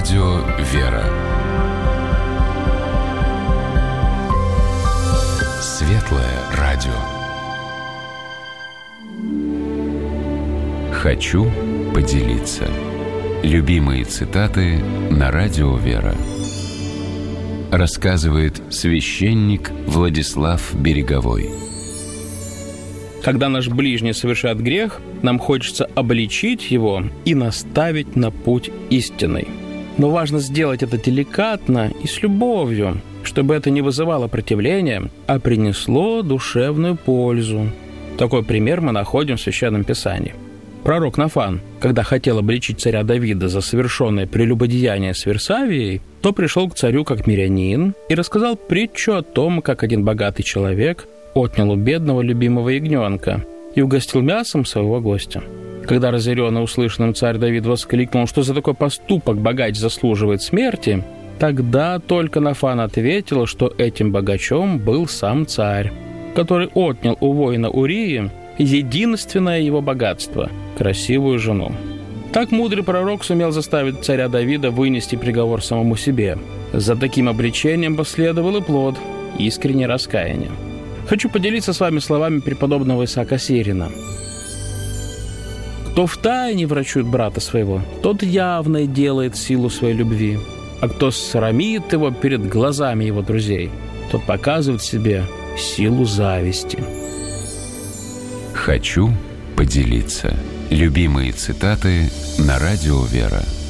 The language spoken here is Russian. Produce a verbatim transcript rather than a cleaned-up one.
Радио «Вера». Светлое радио. Хочу поделиться. Любимые цитаты на Радио «Вера». Рассказывает священник Владислав Береговой. Когда наш ближний совершает грех, нам хочется обличить его и наставить на путь истинный. Но важно сделать это деликатно и с любовью, чтобы это не вызывало противления, а принесло душевную пользу. Такой пример мы находим в Священном Писании. Пророк Нафан, когда хотел обличить царя Давида за совершенное прелюбодеяние с Версавией, то пришел к царю как мирянин и рассказал притчу о том, как один богатый человек отнял у бедного любимого ягненка и угостил мясом своего гостя. Когда разъяренный услышанным царь Давид воскликнул, что за такой поступок богач заслуживает смерти, тогда только Нафан ответил, что этим богачом был сам царь, который отнял у воина Урии единственное его богатство – красивую жену. Так мудрый пророк сумел заставить царя Давида вынести приговор самому себе. За таким обличением последовал и плод – искреннее раскаяние. Хочу поделиться с вами словами преподобного Исаака Сирина. «Кто втайне врачует брата своего, тот явно делает силу своей любви, а кто срамит его перед глазами его друзей, тот показывает себе силу зависти». Хочу поделиться. Любимые цитаты на Радио «Вера».